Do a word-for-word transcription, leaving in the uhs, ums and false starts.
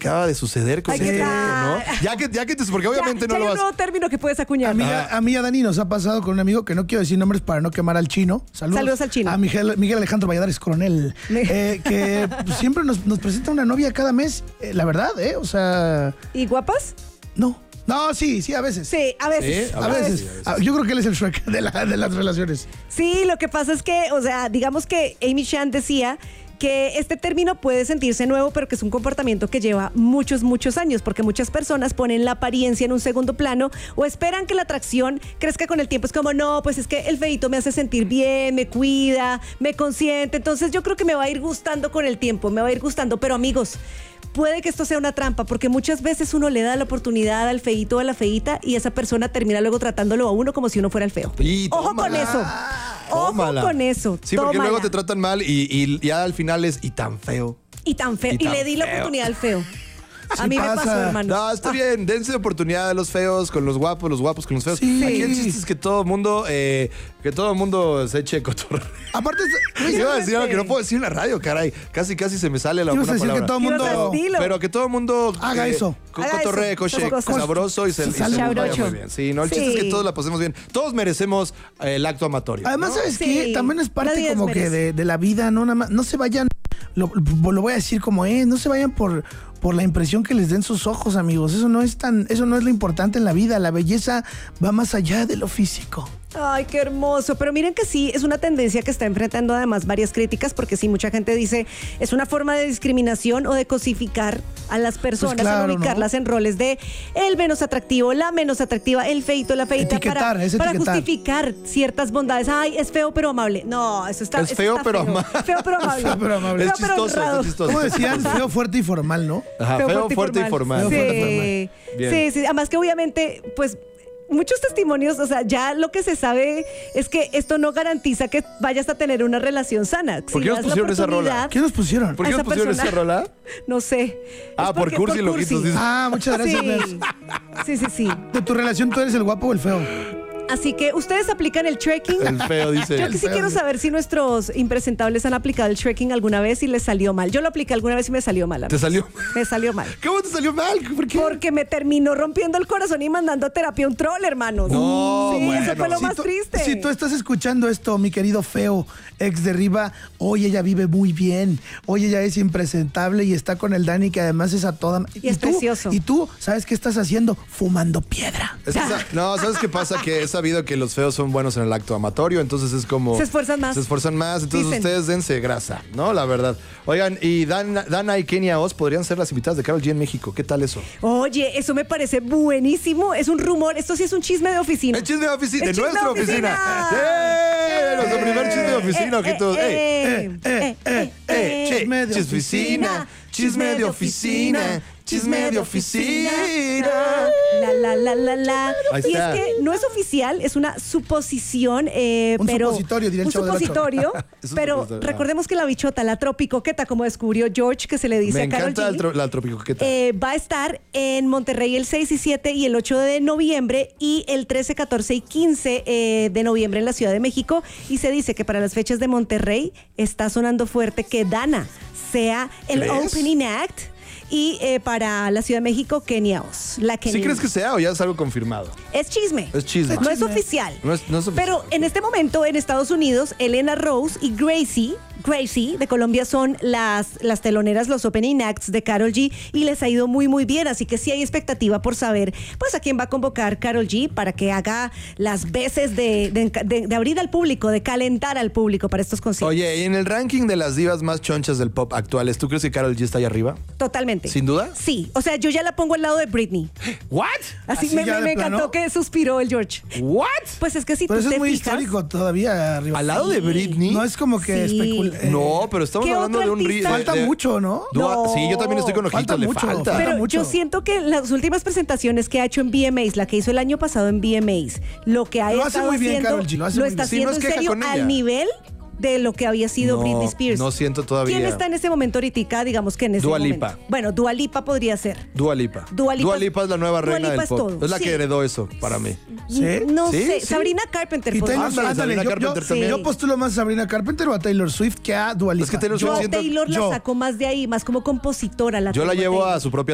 acaba de suceder con Ay, este ¿qué evento, tal? ¿no? Ya que, ya que te, porque obviamente ya, no ya lo hay un vas. nuevo término que puedes acuñar. A mí, a mí y a Dani nos ha pasado con un amigo que no quiero decir nombres para no quemar al chino. Saludos, Saludos al chino. A Miguel, Miguel Alejandro Valladares Coronel. eh, que pues, siempre nos, nos presenta una novia cada mes. Eh, la verdad, ¿eh? O sea, ¿Y guapas? no. No, sí, sí, a veces. Sí, a veces. Sí, A veces. Ah, Yo creo que él es el Shrek de, la- de las relaciones. Sí, lo que pasa es que, o sea, digamos que Amy Shand decía que este término puede sentirse nuevo, pero que es un comportamiento que lleva muchos, muchos años, porque muchas personas ponen la apariencia en un segundo plano o esperan que la atracción crezca con el tiempo. Es como, no, pues es que el feíto me hace sentir bien, me cuida, me consiente, entonces yo creo que me va a ir gustando con el tiempo, me va a ir gustando, pero amigos, puede que esto sea una trampa, porque muchas veces uno le da la oportunidad al feíto o a la feíta y esa persona termina luego tratándolo a uno como si uno fuera el feo. Y Ojo tómala. con eso. Tómala. Ojo con eso. Sí, porque tómala. luego te tratan mal y, y ya al final es y tan feo. Y tan feo. Y Y, tan le di la feo. oportunidad al feo. A Sí mí me pasa. pasó, hermano. No, está Ah, bien, dense oportunidad a los feos con los guapos, los guapos con los feos. Sí. Aquí el chiste es que todo el mundo, eh, que todo el mundo se eche cotorreo. Aparte, Iba a decir algo que no puedo decir en la radio, caray. Casi, casi se me sale la ibas una a decir palabra. que todo el Ibas a mundo... decir- Dilo. Pero que todo el mundo Haga eso. co- Haga cotorree, eso, coche, esas cosas. sabroso y se, y se Sale. nos vaya Sabrocho. muy bien. Sí, no, el chiste Sí. es que todos la pasemos bien. Todos merecemos eh, el acto amatorio. Además, ¿no? ¿sabes Sí. qué? También es parte Nadie como que desmerece. de, de la vida, no nada más, no se vayan, lo, lo voy a decir como es, no se vayan por, por la impresión que les den sus ojos, amigos. Eso no es tan, eso no es lo importante en la vida. La belleza va más allá de lo físico. Ay, qué hermoso. Pero miren que sí, es una tendencia que está enfrentando además varias críticas, porque sí, mucha gente dice, es una forma de discriminación o de cosificar a las personas, Pues claro, en ubicarlas en roles de el menos atractivo, la menos atractiva, el feito, la feita, Etiquetar, para, es para etiquetar. justificar ciertas bondades. Ay, es feo pero amable. No, eso está Es eso feo, está pero feo. amable. Feo pero amable. Feo, pero amable. Es Feo, pero chistoso, honrado. es chistoso. ¿Cómo decían? Feo, fuerte y formal, ¿no? Ajá, feo, fuerte y Feo, formal. Sí, fuerte y formal. Bien. sí, sí. Además que obviamente, pues, muchos testimonios, o sea, ya lo que se sabe es que esto no garantiza que vayas a tener una relación sana. ¿Por qué nos pusieron esa rola? ¿Qué nos pusieron? ¿Por qué a nos esa pusieron persona. esa rola? No sé. Ah, Es por porque- Cursi Loquitos, dice. Ah, muchas gracias. Sí. Nels. Sí, sí, sí. De tu relación, ¿tú eres el guapo o el feo? Así que ustedes aplican el trekking. El feo dice. Yo que sí feo, quiero sí. saber si nuestros impresentables han aplicado el trekking alguna vez y les salió mal. Yo lo apliqué alguna vez y me salió mal. ¿Te amigos. salió? Me salió mal. ¿Cómo te salió mal? ¿Por qué? Porque me terminó rompiendo el corazón y mandando a terapia un troll, hermanos. No, sí, bueno. eso fue lo Si más tú, triste. si tú estás escuchando esto, mi querido feo, ex de Riva, hoy ella vive muy bien. Hoy ella es impresentable y está con el Dani, que además es a toda... Y es tú, precioso. Y tú, ¿sabes qué estás haciendo? Fumando piedra. Es que sa- no, ¿sabes qué pasa? Que he sabido que los feos son buenos en el acto amatorio, entonces es como... Se esfuerzan más. Se esfuerzan más, entonces Dicen. ustedes dense grasa, ¿no? La verdad. Oigan, y Dana, Dana y Kenia Oz podrían ser las invitadas de Karol G en México. ¿Qué tal eso? Oye, eso me parece buenísimo. Es un rumor. Esto sí es un chisme de oficina. El chisme de oficina, de El chisme nuestra de oficina. oficina. ¡Eh! Nuestro primer chisme de oficina, ojitos. ¡Ey! eh, eh, eh, eh, Chisme de Chisficina, chisme de oficina, chisme de oficina. La, la, la, la, la. Ahí Y está. es que no es oficial, es una suposición, eh, Un pero... supositorio, diría el un Chavo del Ocho. supositorio, Es un pero supositorio, recordemos que la bichota, la tropicoqueta, como descubrió George, que se le dice Me a Karol encanta G, el tro- la tropicoqueta. eh, va a estar en Monterrey el seis y siete y el ocho de noviembre y el trece, catorce y quince eh, de noviembre en la Ciudad de México. Y se dice que para las fechas de Monterrey está sonando fuerte que Dana sea el ¿Crees? opening act y eh, para la Ciudad de México, Kenia Oz. La ¿Sí Kenia. crees que sea o ya es algo confirmado? Es chisme. Es chisme. No es chisme. oficial. No es- no es oficial. Pero en este momento en Estados Unidos, Elena Rose y Gracie, Gracie de Colombia son las, las teloneras, los opening acts de Karol G y les ha ido muy muy bien. Así que sí hay expectativa por saber pues a quién va a convocar Karol G para que haga las veces de, de, de- de abrir al público, de calentar al público para estos conciertos. Oye, y en el ranking de las divas más chonchas del pop actuales, ¿tú crees que Karol G está ahí arriba? Totalmente. ¿Sin duda? Sí. O sea, yo ya la pongo al lado de Britney. ¿What? Así, ¿Así me, ya me- de me plano? encantó que suspiró el George. ¿What? Pues es que si Pero tú eso te es muy fijas, histórico todavía, arriba. ¿Al lado de Britney? No es como que Sí. especul- eh, No, pero estamos ¿Qué hablando otro de un ri- artista? de- Falta de- mucho, ¿no? Dua- No. Sí, yo también estoy con ojitos, Falta le mucho, falta. falta. Pero mucho. yo siento que las últimas presentaciones que ha hecho en V M As, la que hizo el año pasado en V M As, lo que ha Lo hace estado muy bien, haciendo, Karol G, lo hace muy está bien. Sí, no haciendo es en queja serio con ella. al nivel de lo que había sido No, Britney Spears. no siento todavía. ¿Quién está en ese momento ahorita? Digamos que en ese Dua momento. Lipa. Bueno, Dua Lipa podría ser. Dua Lipa. Dua Lipa- Dua Lipa es la nueva Dua reina Lipa del es pop. todo, Es la sí. que heredó eso para mí. ¿Sí? No Sí, sé, sí. Sabrina Carpenter. Y podría Taylor, ser. Ándale, ándale, Sabrina yo, Carpenter yo, también. yo postulo más a Sabrina Carpenter o a Taylor Swift que a Dua Lipa. Es que Taylor Yo Swift a siento- Taylor la yo. saco más de ahí, más como compositora. La Yo la tengo llevo Taylor. a su propia